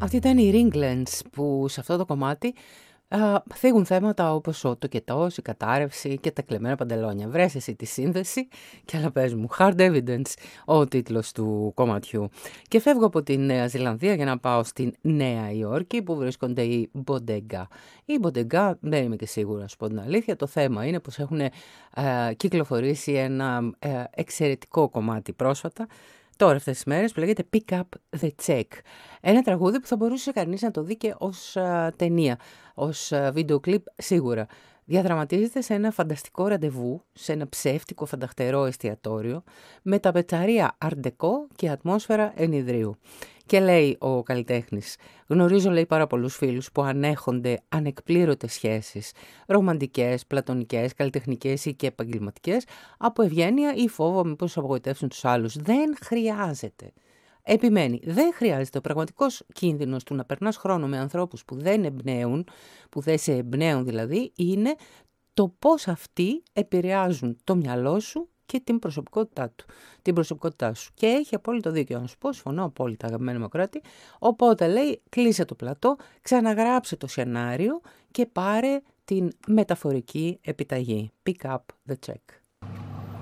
Αυτή ήταν οι Ringlands που σε αυτό το κομμάτι θίγουν θέματα όπως ο τοκετός, η κατάρρευση και τα κλεμμένα παντελόνια. Βρες εσύ τη σύνδεση και άλλα πες μου. Hard Evidence, ο τίτλος του κομματιού. Και φεύγω από τη Νέα Ζηλανδία για να πάω στην Νέα Υόρκη που βρίσκονται οι Bodega. Οι Bodega, δεν είμαι και σίγουρα να σου πω την αλήθεια, το θέμα είναι πως έχουν κυκλοφορήσει ένα εξαιρετικό κομμάτι πρόσφατα. Τώρα αυτές τις μέρες που λέγεται Pick Up The Check. Ένα τραγούδι που θα μπορούσε κανείς να το δει και ως ταινία, ως βίντεο κλιπ σίγουρα. Διαδραματίζεται σε ένα φανταστικό ραντεβού, σε ένα ψεύτικο φανταχτερό εστιατόριο, με τα πετσαρία αρντεκό και ατμόσφαιρα ενιδρίου. Και λέει ο καλλιτέχνης, γνωρίζω λέει πάρα πολλούς φίλους που ανέχονται ανεκπλήρωτες σχέσεις, ρομαντικές, πλατωνικές, καλλιτεχνικές ή και επαγγελματικές, από ευγένεια ή φόβο μήπως απογοητεύσουν τους άλλους. Δεν χρειάζεται. Επιμένει, δεν χρειάζεται. Ο πραγματικός κίνδυνος του να περνάς χρόνο με ανθρώπους που δεν εμπνέουν, που δεν σε εμπνέουν δηλαδή, είναι το πώς αυτοί επηρεάζουν το μυαλό σου και την προσωπικότητά σου. Και έχει απόλυτο δίκιο να σου πω, συμφωνώ απόλυτα αγαπημένη μου κράτη. Οπότε λέει, κλείσε το πλατό, ξαναγράψε το σενάριο και πάρε την μεταφορική επιταγή. Pick up the check.